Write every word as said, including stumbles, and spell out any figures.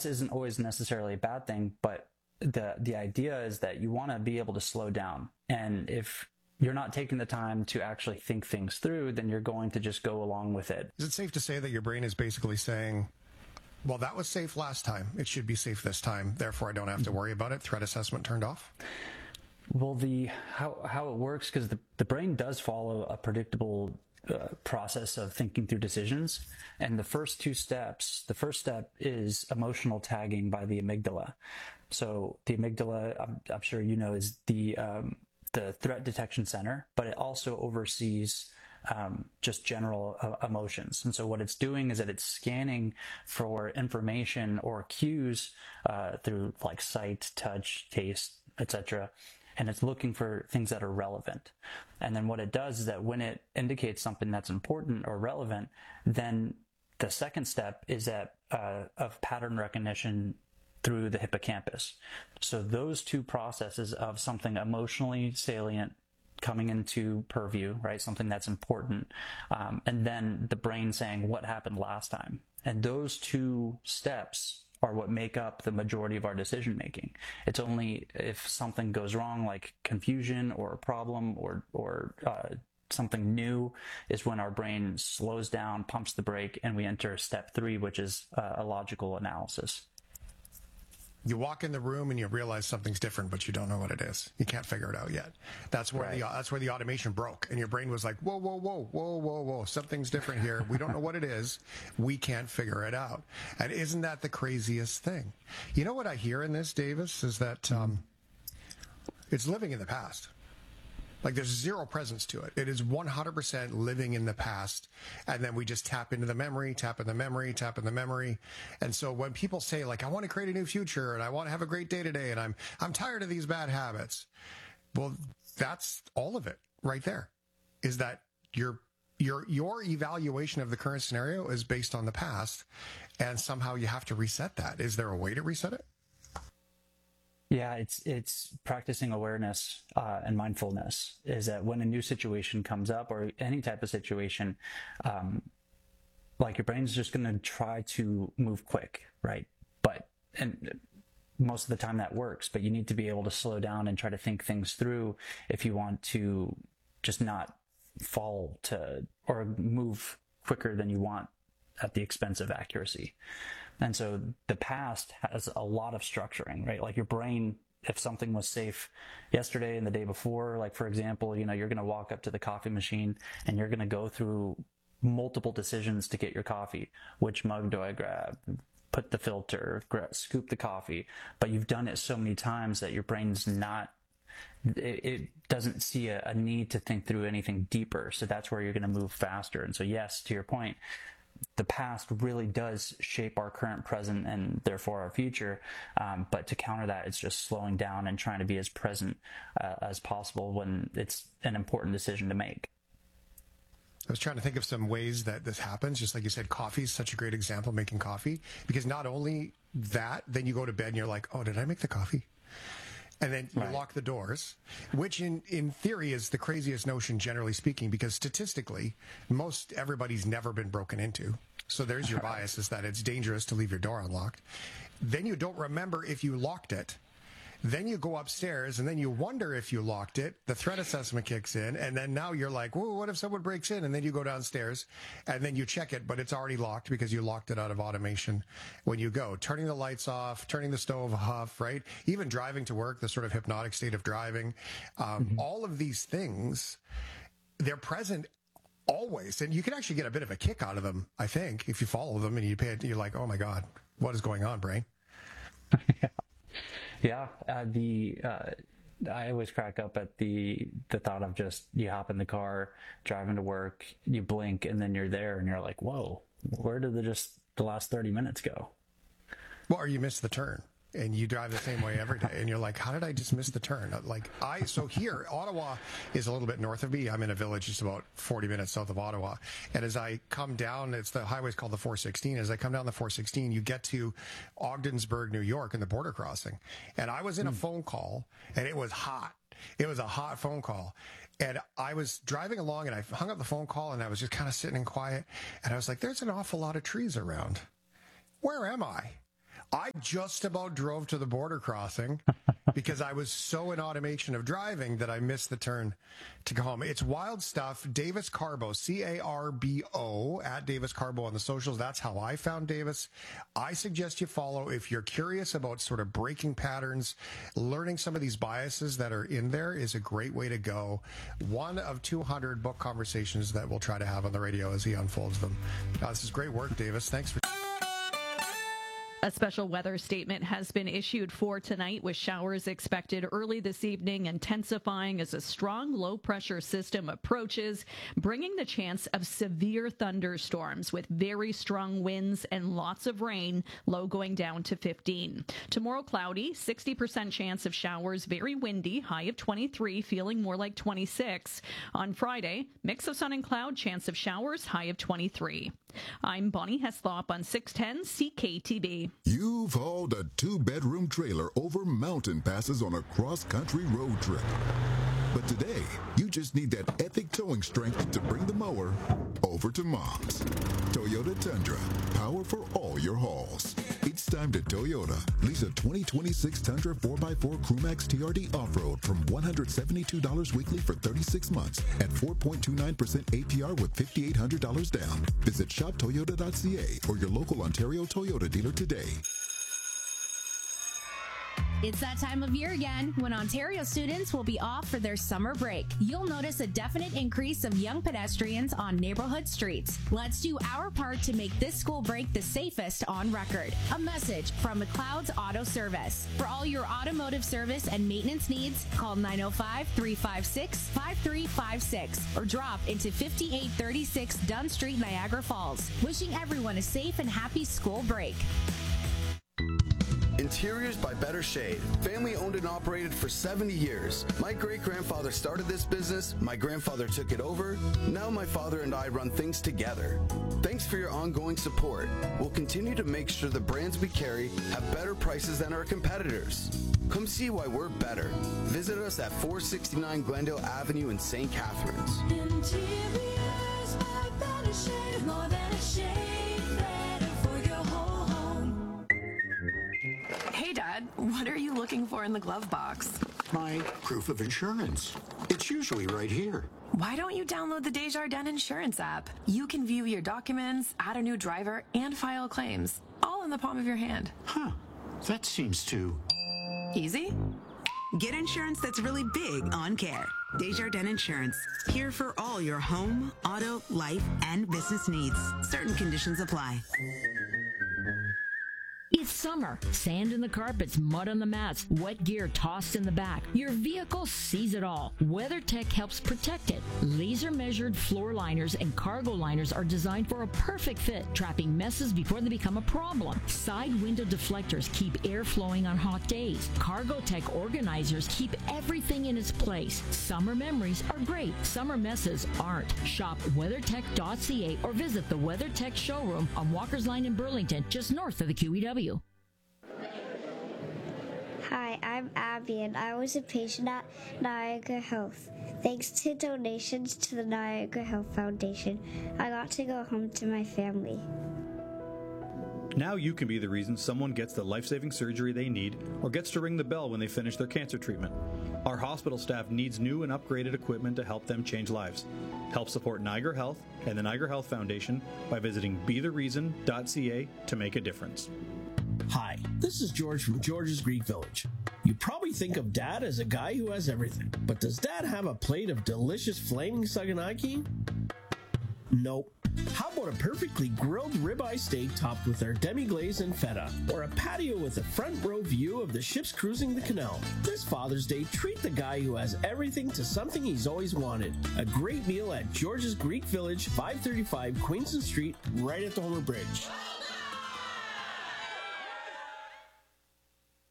bias isn't always necessarily a bad thing, but the the idea is that you want to be able to slow down. And if you're not taking the time to actually think things through, then you're going to just go along with it. Is it safe to say that your brain is basically saying, well, that was safe last time, it should be safe this time, therefore I don't have to worry about it, threat assessment turned off? Well, the how, how it works, because the, the brain does follow a predictable uh, process of thinking through decisions. And the first two steps, the first step is emotional tagging by the amygdala. So the amygdala, I'm, I'm sure you know, is the um, the threat detection center, but it also oversees um, just general uh, emotions. And so what it's doing is that it's scanning for information or cues uh, through like sight, touch, taste, et cetera. And it's looking for things that are relevant. And then what it does is that when it indicates something that's important or relevant, then the second step is that uh, of pattern recognition through the hippocampus. So those two processes of something emotionally salient coming into purview, right? Something that's important. Um, and then the brain saying what happened last time. And those two steps are what make up the majority of our decision making. It's only if something goes wrong, like confusion or a problem or, or, uh, something new, is when our brain slows down, pumps the brake, and we enter step three, which is uh, a logical analysis. You walk in the room and you realize something's different, but you don't know what it is. You can't figure it out yet. That's where right. the that's where the automation broke, and your brain was like, "Whoa, whoa, whoa, whoa, whoa, whoa! Something's different here. We don't know what it is. We can't figure it out." And isn't that the craziest thing? You know what I hear in this, Davis, is that um, it's living in the past. Like there's zero presence to it. It is one hundred percent living in the past. And then we just tap into the memory, tap in the memory, tap in the memory. And so when people say like, I want to create a new future and I want to have a great day today and I'm, I'm tired of these bad habits. Well, that's all of it right there, is that your, your, your evaluation of the current scenario is based on the past, and somehow you have to reset that. Is there a way to reset it? Yeah, it's it's practicing awareness uh, and mindfulness. Is that when a new situation comes up, or any type of situation, um, like your brain's just going to try to move quick, right? But and most of the time that works, but you need to be able to slow down and try to think things through if you want to just not fall to or move quicker than you want at the expense of accuracy. And so the past has a lot of structuring, right? Like your brain, if something was safe yesterday and the day before, like for example, you know, you're going to walk up to the coffee machine and you're going to go through multiple decisions to get your coffee. Which mug do I grab? Put the filter, scoop the coffee. But you've done it so many times that your brain's not, it, it doesn't see a, a need to think through anything deeper. So that's where you're going to move faster. And so yes, to your point, the past really does shape our current, present, and therefore our future. Um, but to counter that, it's just slowing down and trying to be as present uh, as possible when it's an important decision to make. I was trying to think of some ways that this happens. Just like you said, coffee is such a great example, making coffee. Because not only that, then you go to bed and you're like, oh, did I make the coffee? And then you right. lock the doors, which in, in theory is the craziest notion, generally speaking, because statistically, most everybody's never been broken into. So there's your bias, is that it's dangerous to leave your door unlocked. Then you don't remember if you locked it. Then you go upstairs and then you wonder if you locked it. The threat assessment kicks in, and then now you're like, whoa, what if someone breaks in? And then you go downstairs and then you check it, but it's already locked because you locked it out of automation when you go. Turning the lights off, turning the stove off, right? Even driving to work, the sort of hypnotic state of driving. Um, mm-hmm. All of these things, they're present always. And you can actually get a bit of a kick out of them, I think, if you follow them and you pay it, you're like, oh my God, what is going on, brain? Yeah. Yeah, uh, the uh, I always crack up at the the thought of just you hop in the car, driving to work, you blink, and then you're there, and you're like, "Whoa, where did the just the last thirty minutes go?" Well, or you miss the turn, and you drive the same way every day, and you're like, "How did I just miss the turn?" Like I so here, Ottawa is a little bit north of me. I'm in a village just about forty minutes south of Ottawa, and as I come down, it's the highway's called the four sixteen. As I come down the four sixteen, you get to Ogdensburg, New York, and the border crossing. And I was in a phone call, and it was hot. It was a hot phone call. And I was driving along, and I hung up the phone call, and I was just kind of sitting in quiet. And I was like, there's an awful lot of trees around. Where am I? I just about drove to the border crossing because I was so in automation of driving that I missed the turn to go home. It's wild stuff. Davis Carbo, C A R B O, at Davis Carbo on the socials. That's how I found Davis. I suggest you follow if you're curious about sort of breaking patterns. Learning some of these biases that are in there is a great way to go. One of two hundred book conversations that we'll try to have on the radio as he unfolds them. Uh, this is great work, Davis. Thanks for... A special weather statement has been issued for tonight, with showers expected early this evening, intensifying as a strong low-pressure system approaches, bringing the chance of severe thunderstorms with very strong winds and lots of rain, low going down to fifteen. Tomorrow, cloudy, sixty percent chance of showers, very windy, high of twenty-three, feeling more like twenty-six. On Friday, mix of sun and cloud, chance of showers, high of twenty-three. I'm Bonnie Heslop on six ten C K T B. You've hauled a two-bedroom trailer over mountain passes on a cross-country road trip. But today, you just need that epic towing strength to bring the mower over to Mom's. Toyota Tundra, power for all your hauls. It's time to Toyota. Lease a twenty twenty-six Tundra four by four Crewmax T R D Off-Road from one hundred seventy-two dollars weekly for thirty-six months at four point two nine percent A P R with five thousand eight hundred dollars down. Visit shop toyota dot c a or your local Ontario Toyota dealer today. It's that time of year again when Ontario students will be off for their summer break. You'll notice a definite increase of young pedestrians on neighborhood streets. Let's do our part to make this school break the safest on record. A message from McLeod's Auto Service. For all your automotive service and maintenance needs, call nine oh five, three five six, five three five six or drop into fifty-eight thirty-six Dunn Street, Niagara Falls. Wishing everyone a safe and happy school break. Interiors by Better Shade. Family owned and operated for seventy years. My great-grandfather started this business, my grandfather took it over, now my father and I run things together. Thanks for your ongoing support. We'll continue to make sure the brands we carry have better prices than our competitors. Come see why we're better. Visit us at four sixty-nine Glendale Avenue in Saint Catharines. Interiors by Better Shade, more than a shade, better for your whole home. Hey, Dad, what are you looking for in the glove box? My proof of insurance. It's usually right here. Why don't you download the Desjardins Insurance app? You can view your documents, add a new driver, and file claims, all in the palm of your hand. Huh. That seems too... easy? Get insurance that's really big on care. Desjardins Insurance. Here for all your home, auto, life, and business needs. Certain conditions apply. It's summer. Sand in the carpets, mud on the mats, wet gear tossed in the back. Your vehicle sees it all. WeatherTech helps protect it. Laser-measured floor liners and cargo liners are designed for a perfect fit, trapping messes before they become a problem. Side window deflectors keep air flowing on hot days. CargoTech organizers keep everything in its place. Summer memories are great. Summer messes aren't. Shop weathertech dot c a or visit the WeatherTech showroom on Walker's Line in Burlington, just north of the Q E W. Hi, I'm Abby, and I was a patient at Niagara Health. Thanks to donations to the Niagara Health Foundation, I got to go home to my family. Now you can be the reason someone gets the life-saving surgery they need or gets to ring the bell when they finish their cancer treatment. Our hospital staff needs new and upgraded equipment to help them change lives. Help support Niagara Health and the Niagara Health Foundation by visiting be the reason dot c a to make a difference. Hi, this is George from George's Greek Village. You probably think of Dad as a guy who has everything, but does Dad have a plate of delicious flaming saganaki? Nope. How about a perfectly grilled ribeye steak topped with our demi-glaze and feta? Or a patio with a front row view of the ships cruising the canal? This Father's Day, treat the guy who has everything to something he's always wanted. A great meal at George's Greek Village, five thirty-five Queenston Street, right at the Homer Bridge.